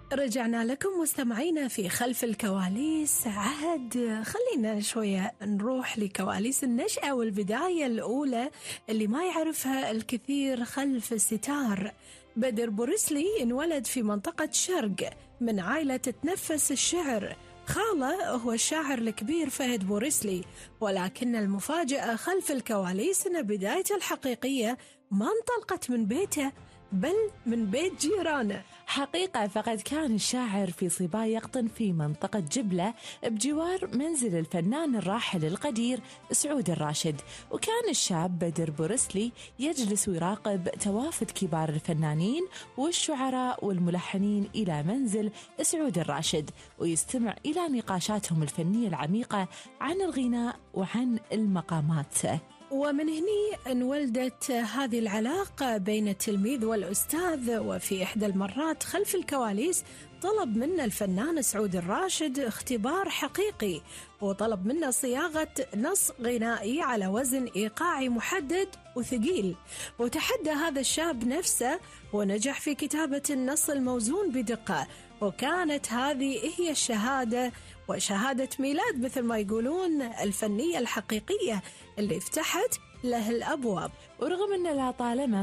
رجعنا لكم مستمعينا في خلف الكواليس. عهد خلينا شوية نروح لكواليس النشأة والبداية الأولى اللي ما يعرفها الكثير خلف الستار. بدر بورسلي انولد في منطقة شرق من عائلة تتنفس الشعر. خاله هو الشاعر الكبير فهد بورسلي، ولكن المفاجأة خلف الكواليس أن بدايته الحقيقية ما انطلقت من بيته بل من بيت جيرانه. حقيقة فقد كان الشاعر في صبا يقطن في منطقة جبلة بجوار منزل الفنان الراحل القدير سعود الراشد، وكان الشاب بدر بورسلي يجلس ويراقب توافد كبار الفنانين والشعراء والملحنين إلى منزل سعود الراشد، ويستمع إلى نقاشاتهم الفنية العميقة عن الغناء وعن المقامات. ومن هني انولدت هذه العلاقة بين التلميذ والأستاذ. وفي إحدى المرات خلف الكواليس طلب منا الفنان سعود الراشد اختبار حقيقي، وطلب منا صياغة نص غنائي على وزن إيقاعي محدد وثقيل، وتحدى هذا الشاب نفسه ونجح في كتابة النص الموزون بدقة. وكانت هذه هي الشهادة وشهادة ميلاد مثل ما يقولون الفنية الحقيقية اللي فتحت له الأبواب. ورغم أن لا طالما